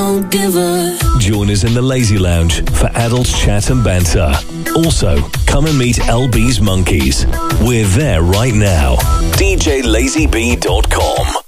don't give a... Join us in the Lazy Lounge for adult chat and banter. Also, come and meet LB's Monkeys. We're there right now. DJLazyB.com.